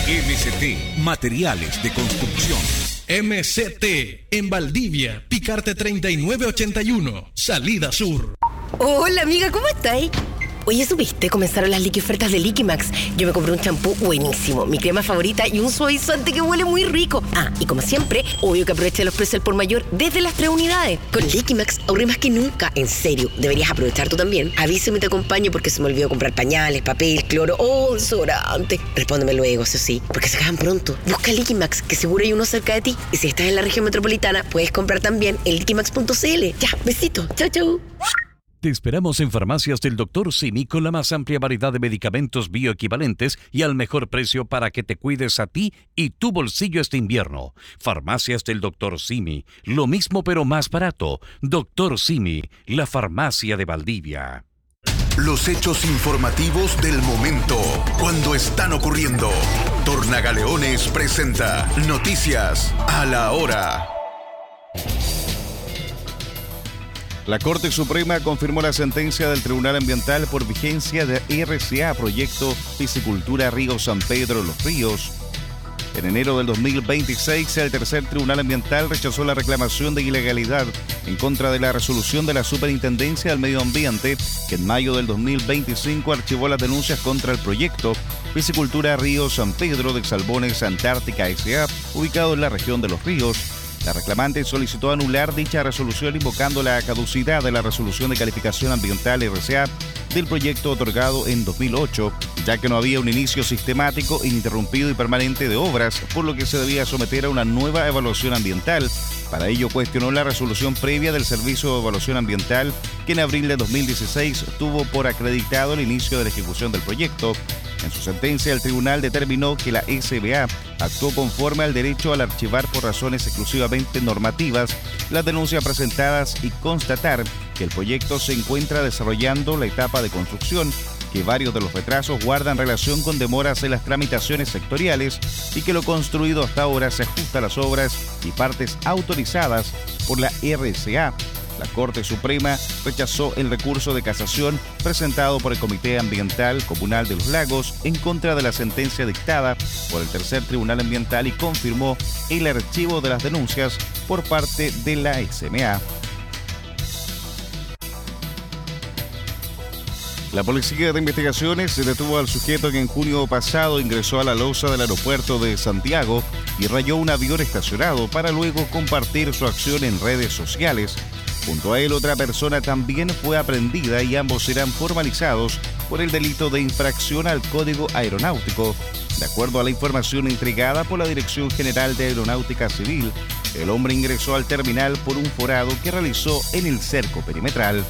MCT Materiales de Construcción. MCT en Valdivia, Picarte 3981, Salida Sur. Hola amiga, ¿cómo estáis? Oye, ¿supiste? Comenzaron las liqui-ofertas de Liquimax. Yo me compré un champú buenísimo, mi crema favorita y un suavizante que huele muy rico. Ah, y como siempre, obvio que aproveché los precios al por mayor desde las 3 unidades. Con Liquimax ahorré más que nunca. En serio, deberías aprovechar tú también. Avísame y te acompaño porque se me olvidó comprar pañales, papel, cloro o desodorante. Respóndeme luego, eso sí, porque se acaban pronto. Busca Liquimax, que seguro hay uno cerca de ti. Y si estás en la región metropolitana, puedes comprar también en liquimax.cl. Ya, besito. Chau, chau. Te esperamos en Farmacias del Dr. Simi con la más amplia variedad de medicamentos bioequivalentes y al mejor precio para que te cuides a ti y tu bolsillo este invierno. Farmacias del Dr. Simi, lo mismo pero más barato. Dr. Simi, la farmacia de Valdivia. Los hechos informativos del momento, cuando están ocurriendo. Tornagaleones presenta Noticias a la Hora. La Corte Suprema confirmó la sentencia del Tribunal Ambiental por vigencia de RCA, proyecto Piscicultura Río San Pedro Los Ríos. En enero del 2026, el tercer Tribunal Ambiental rechazó la reclamación de ilegalidad en contra de la resolución de la Superintendencia del Medio Ambiente, que en mayo del 2025 archivó las denuncias contra el proyecto Piscicultura Río San Pedro de Salmones Antártica S.A., ubicado en la región de Los Ríos. La reclamante solicitó anular dicha resolución invocando la caducidad de la resolución de calificación ambiental RCA del proyecto otorgado en 2008, ya que no había un inicio sistemático, ininterrumpido y permanente de obras, por lo que se debía someter a una nueva evaluación ambiental. Para ello cuestionó la resolución previa del Servicio de Evaluación Ambiental, que en abril de 2016 tuvo por acreditado el inicio de la ejecución del proyecto. En su sentencia, el tribunal determinó que la SBA actuó conforme al derecho al archivar por razones exclusivamente normativas las denuncias presentadas y constatar que el proyecto se encuentra desarrollando la etapa de construcción, que varios de los retrasos guardan relación con demoras en las tramitaciones sectoriales y que lo construido hasta ahora se ajusta a las obras y partes autorizadas por la RCA. La Corte Suprema rechazó el recurso de casación presentado por el Comité Ambiental Comunal de los Lagos en contra de la sentencia dictada por el Tercer Tribunal Ambiental y confirmó el archivo de las denuncias por parte de la SMA. La Policía de Investigaciones detuvo al sujeto que en junio pasado ingresó a la loza del aeropuerto de Santiago y rayó un avión estacionado para luego compartir su acción en redes sociales. Junto a él, otra persona también fue aprehendida y ambos serán formalizados por el delito de infracción al Código Aeronáutico. De acuerdo a la información entregada por la Dirección General de Aeronáutica Civil, el hombre ingresó al terminal por un forado que realizó en el cerco perimetral.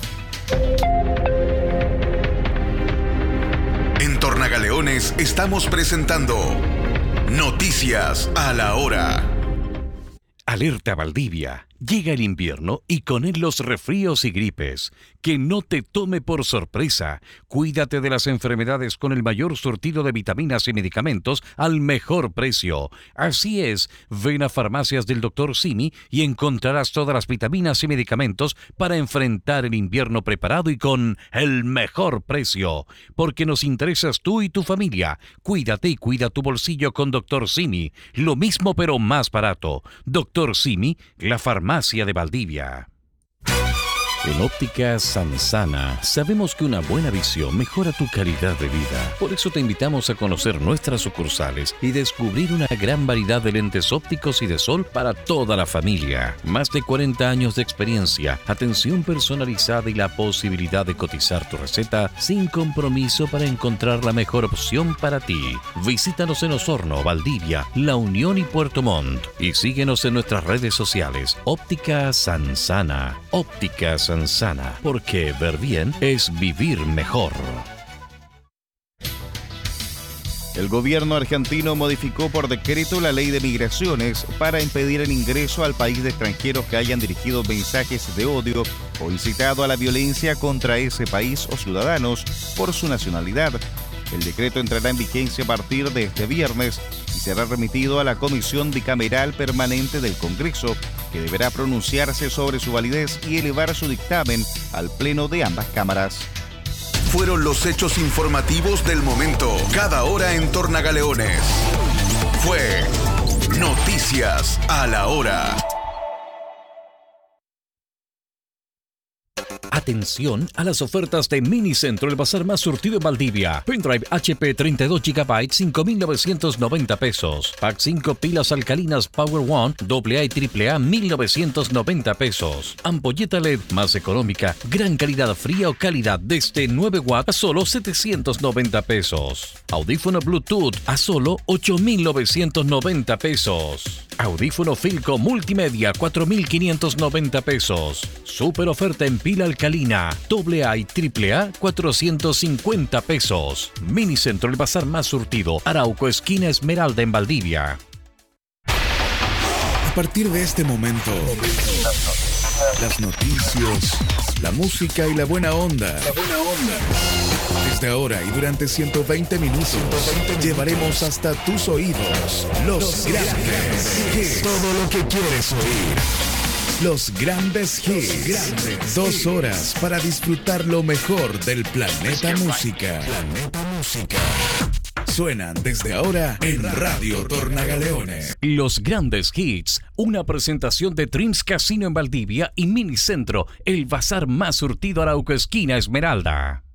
En Tornagaleones estamos presentando Noticias a la Hora. Alerta Valdivia. Llega el invierno y con él los resfríos y gripes. Que no te tome por sorpresa. Cuídate de las enfermedades con el mayor surtido de vitaminas y medicamentos al mejor precio. Así es, ven a Farmacias del Dr. Simi y encontrarás todas las vitaminas y medicamentos para enfrentar el invierno preparado y con el mejor precio. Porque nos interesas tú y tu familia. Cuídate y cuida tu bolsillo con Dr. Simi. Lo mismo pero más barato. Dr. Simi, la farmacia de Valdivia. En Óptica Sansana sabemos que una buena visión mejora tu calidad de vida. Por eso te invitamos a conocer nuestras sucursales y descubrir una gran variedad de lentes ópticos y de sol para toda la familia. Más de 40 años de experiencia, atención personalizada y la posibilidad de cotizar tu receta sin compromiso para encontrar la mejor opción para ti. Visítanos en Osorno, Valdivia, La Unión y Puerto Montt. Y síguenos en nuestras redes sociales. Óptica Sansana. Óptica Sansana, porque ver bien es vivir mejor. El gobierno argentino modificó por decreto la ley de migraciones para impedir el ingreso al país de extranjeros que hayan dirigido mensajes de odio o incitado a la violencia contra ese país o ciudadanos por su nacionalidad. El decreto entrará en vigencia a partir de este viernes y será remitido a la Comisión Bicameral Permanente del Congreso, que deberá pronunciarse sobre su validez y elevar su dictamen al Pleno de ambas cámaras. Fueron los hechos informativos del momento, cada hora en Tornagaleones. fue Noticias a la Hora. Atención a las ofertas de Minicentro, el bazar más surtido en Valdivia. Pendrive HP 32 GB, 5.990 pesos. Pack 5 pilas alcalinas Power One, AA y AAA, 1.990 pesos. Ampolleta LED más económica, gran calidad fría o calidad desde 9 watts a solo 790 pesos. Audífono Bluetooth a solo 8.990 pesos. Audífono Filco Multimedia, 4.590 pesos. Super oferta en pila alcalina, AA y AAA, 450 pesos. Minicentro, el bazar más surtido. Arauco, esquina Esmeralda en Valdivia. A partir de este momento, las noticias, la música y la buena onda. Desde ahora y durante 120 minutos, llevaremos hasta tus oídos los grandes hits. Todo lo que quieres oír. Los grandes hits. 2 horas para disfrutar lo mejor del planeta música. Suenan desde ahora en Radio Tornagaleone. Los grandes hits, una presentación de Trins Casino en Valdivia y Minicentro, el bazar más surtido Arauco, esquina Esmeralda.